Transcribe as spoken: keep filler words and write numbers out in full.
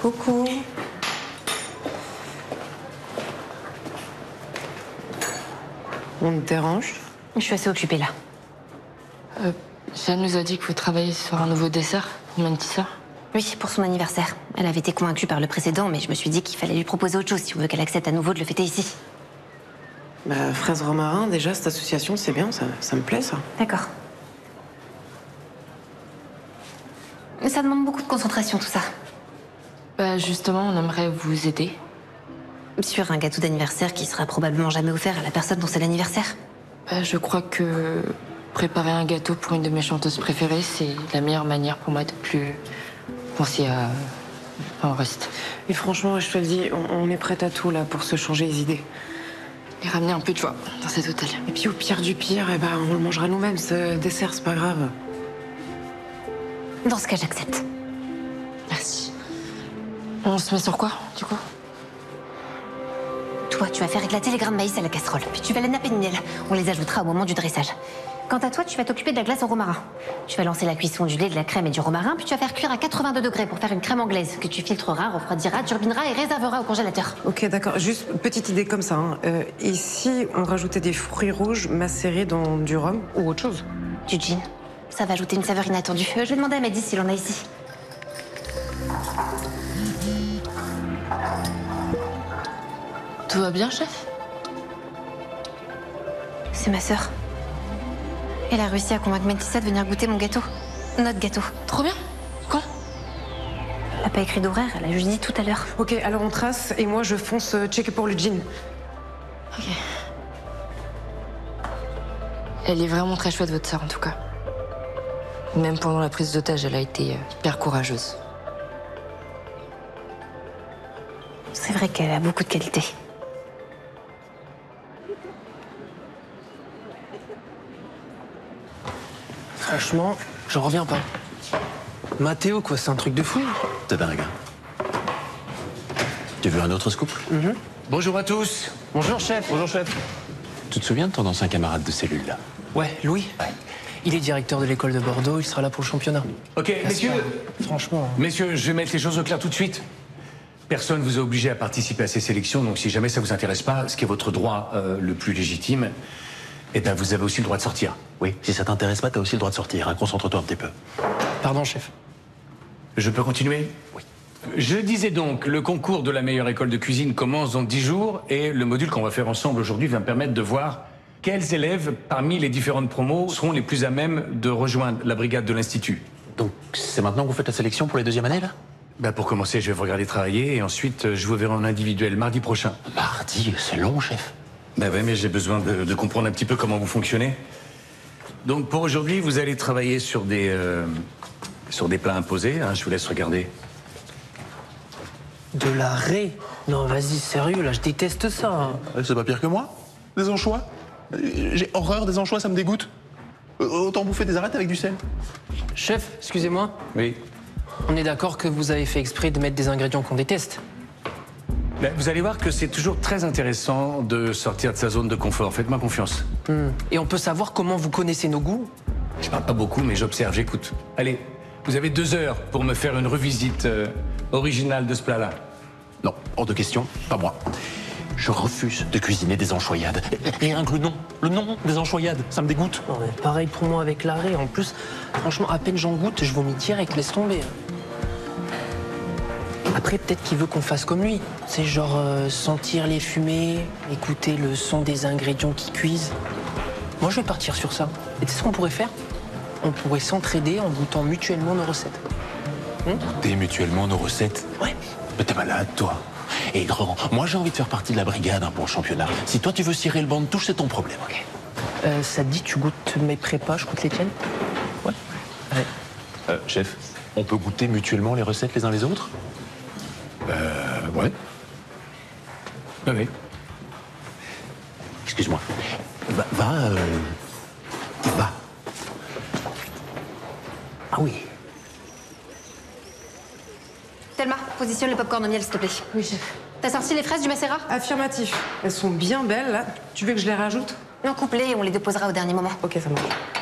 Coucou. On te dérange? Je suis assez occupée là. Euh, Jeanne nous a dit que vous travaillez sur un nouveau dessert, Mentissa. Oui, pour son anniversaire. Elle avait été convaincue par le précédent, mais je me suis dit qu'il fallait lui proposer autre chose si on veut qu'elle accepte à nouveau de le fêter ici. Bah, Fraise Romarin, déjà, cette association, c'est bien, ça, ça me plaît, ça. D'accord. Mais ça demande beaucoup de concentration, tout ça. Bah justement, on aimerait vous aider. Sur un gâteau d'anniversaire qui sera probablement jamais offert à la personne dont c'est l'anniversaire. Bah, je crois que préparer un gâteau pour une de mes chanteuses préférées, c'est la meilleure manière pour moi de plus penser à un reste. Et franchement, je te le dis, on, on est prête à tout, là, pour se changer les idées. Et ramener un peu de joie dans cet hôtel. Et puis au pire du pire, eh ben, on le mangera nous-mêmes, ce dessert, c'est pas grave. Dans ce cas, j'accepte. Merci. On se met sur quoi, du coup? Toi, tu vas faire éclater les grains de maïs à la casserole, puis tu vas les napper de miel. On les ajoutera au moment du dressage. Quant à toi, tu vas t'occuper de la glace au romarin. Tu vas lancer la cuisson du lait, de la crème et du romarin, puis tu vas faire cuire à quatre-vingt-deux degrés pour faire une crème anglaise que tu filtreras, refroidiras, turbineras et réserveras au congélateur. Ok, d'accord. Juste petite idée comme ça. Hein. Euh, et si on rajoutait des fruits rouges macérés dans du rhum ou autre chose? Du gin. Ça va ajouter une saveur inattendue. Euh, Je vais demander à Mehdi s'il en a ici. Tout va bien, chef? C'est ma sœur. Elle a réussi à convaincre Mentissa de venir goûter mon gâteau. Notre gâteau. Trop bien. Quand? Elle n'a pas écrit d'horaire, elle a juste dit tout à l'heure. Ok, alors on trace et moi je fonce euh, checker pour le gin. Ok. Elle est vraiment très chouette, votre sœur, en tout cas. Même pendant la prise d'otage, elle a été hyper courageuse. C'est vrai qu'elle a beaucoup de qualités. Franchement, j'en reviens pas. Mathéo, quoi, c'est un truc de fou. C'est dingue. Tu veux un autre scoop? Mm-hmm. Bonjour à tous. Bonjour, chef. Bonjour, chef. Tu te souviens de ton ancien camarade de cellule, là? Ouais, Louis. Il est directeur de l'école de Bordeaux, il sera là pour le championnat. Ok, messieurs, Franchement. messieurs, je vais mettre les choses au clair tout de suite. Personne vous a obligé à participer à ces sélections, donc si jamais ça vous intéresse pas, ce qui est votre droit euh, le plus légitime, eh ben vous avez aussi le droit de sortir. Oui, si ça t'intéresse pas, t'as aussi le droit de sortir. Hein. Concentre-toi un petit peu. Pardon, chef. Je peux continuer? Oui. Je disais donc, le concours de la meilleure école de cuisine commence dans dix jours et le module qu'on va faire ensemble aujourd'hui va me permettre de voir quels élèves, parmi les différentes promos, seront les plus à même de rejoindre la brigade de l'Institut. Donc, c'est maintenant que vous faites la sélection pour les deuxièmes années, là? Ben pour commencer, je vais vous regarder travailler et ensuite, je vous verrai en individuel mardi prochain. Mardi, c'est long, chef. Ben ouais, mais j'ai besoin de, de comprendre un petit peu comment vous fonctionnez. Donc pour aujourd'hui, vous allez travailler sur des, euh, sur des plats imposés. Hein, je vous laisse regarder. De la raie. Non, vas-y, sérieux, là, je déteste ça. Hein. C'est pas pire que moi. Des anchois. J'ai horreur des anchois, ça me dégoûte. Autant bouffer des arêtes avec du sel. Chef, excusez-moi. Oui. On est d'accord que vous avez fait exprès de mettre des ingrédients qu'on déteste. Ben, vous allez voir que c'est toujours très intéressant de sortir de sa zone de confort. Faites-moi confiance. Hmm. Et on peut savoir comment vous connaissez nos goûts? Je parle pas beaucoup, mais j'observe, j'écoute. Allez, vous avez deux heures pour me faire une revisite euh, originale de ce plat-là. Non, hors de question, pas moi. Je refuse de cuisiner des anchoyades. Et rien que le nom, le nom des anchoyades, ça me dégoûte. Non, mais pareil pour moi avec la raie. En plus, franchement, à peine j'en goûte, je vomis direct, laisse tomber. Après, peut-être qu'il veut qu'on fasse comme lui. C'est genre euh, sentir les fumées, écouter le son des ingrédients qui cuisent. Moi, je vais partir sur ça. Et tu sais ce qu'on pourrait faire? On pourrait s'entraider en goûtant mutuellement nos recettes. Hum Goûter mutuellement nos recettes. Ouais. Mais t'es malade, toi. Et grand, moi j'ai envie de faire partie de la brigade hein, pour le championnat. Si toi tu veux cirer le banc de touche, c'est ton problème. Ok. Euh, ça te dit, tu goûtes mes prépas, je goûte les tiennes? Ouais. Ouais. Euh, chef, on peut goûter mutuellement les recettes les uns les autres? Euh, ouais. Ah oui. Excuse-moi. Va, va, euh, va. Ah oui. Thelma, positionne le popcorn au miel, s'il te plaît. Oui, chef. T'as sorti les fraises du macérat? Affirmatif. Elles sont bien belles, là. Tu veux que je les rajoute? Non, coupe-les et on les déposera au dernier moment. Ok, ça marche.